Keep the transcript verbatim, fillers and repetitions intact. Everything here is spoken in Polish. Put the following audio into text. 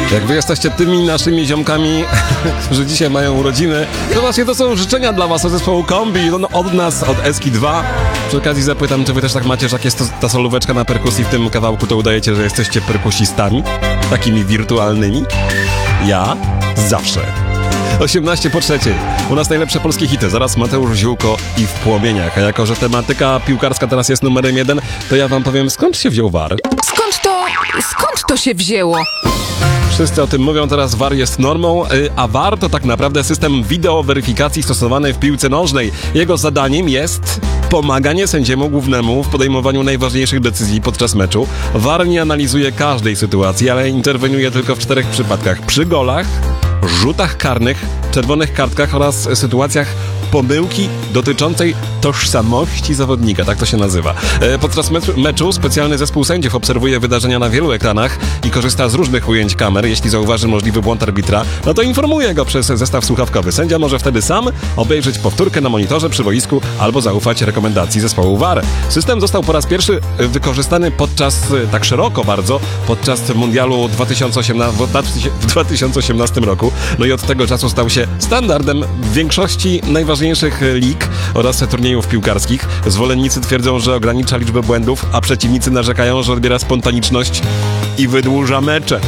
Jak wy jesteście tymi naszymi ziomkami, którzy dzisiaj mają urodziny, to właśnie to są życzenia dla was od zespołu Kombi, no, od nas, od Eski dwa. Przy okazji zapytam, czy wy też tak macie, że jak jest to, ta solóweczka na perkusji w tym kawałku, to udajecie, że jesteście perkusistami, takimi wirtualnymi? Ja zawsze. osiemnaście po trzeciej. U nas najlepsze polskie hity. Zaraz Mateusz Ziółko i W płomieniach. A jako, że tematyka piłkarska teraz jest numerem jeden, to ja wam powiem, skąd się wziął V A R? Skąd to, skąd to się wzięło? Wszyscy o tym mówią, teraz V A R jest normą, a V A R to tak naprawdę system wideoweryfikacji stosowany w piłce nożnej. Jego zadaniem jest pomaganie sędziemu głównemu w podejmowaniu najważniejszych decyzji podczas meczu. V A R nie analizuje każdej sytuacji, ale interweniuje tylko w czterech przypadkach. Przy golach, rzutach karnych, czerwonych kartkach oraz sytuacjach pomyłki dotyczącej tożsamości zawodnika, tak to się nazywa. Podczas meczu specjalny zespół sędziów obserwuje wydarzenia na wielu ekranach i korzysta z różnych ujęć kamer. Jeśli zauważy możliwy błąd arbitra, no to informuje go przez zestaw słuchawkowy. Sędzia może wtedy sam obejrzeć powtórkę na monitorze przy boisku albo zaufać rekomendacji zespołu V A R. System został po raz pierwszy wykorzystany podczas, tak szeroko bardzo, podczas mundialu dwa tysiące osiemnastego, w dwa tysiące osiemnastym roku. No i od tego czasu stał się standardem w większości najważniejszych lig oraz turniejów piłkarskich. Zwolennicy twierdzą, że ogranicza liczbę błędów, a przeciwnicy narzekają, że odbiera spontaniczność i wydłuża mecze.